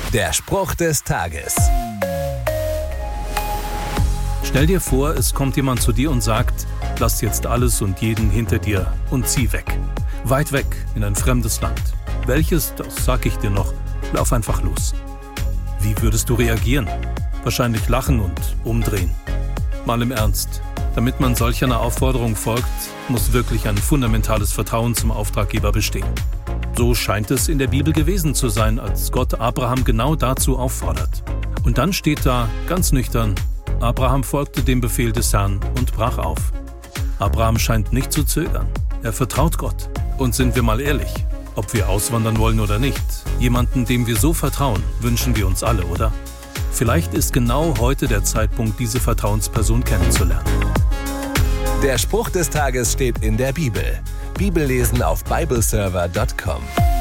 Der Spruch des Tages. Stell dir vor, es kommt jemand zu dir und sagt, lass jetzt alles und jeden hinter dir und zieh weg. Weit weg, in ein fremdes Land. Welches, das sag ich dir noch, lauf einfach los. Wie würdest du reagieren? Wahrscheinlich lachen und umdrehen. Mal im Ernst. Damit man solch einer Aufforderung folgt, muss wirklich ein fundamentales Vertrauen zum Auftraggeber bestehen. So scheint es in der Bibel gewesen zu sein, als Gott Abraham genau dazu auffordert. Und dann steht da, ganz nüchtern, Abraham folgte dem Befehl des Herrn und brach auf. Abraham scheint nicht zu zögern. Er vertraut Gott. Und sind wir mal ehrlich, ob wir auswandern wollen oder nicht, jemanden, dem wir so vertrauen, wünschen wir uns alle, oder? Vielleicht ist genau heute der Zeitpunkt, diese Vertrauensperson kennenzulernen. Der Spruch des Tages steht in der Bibel. Bibellesen auf bibleserver.com.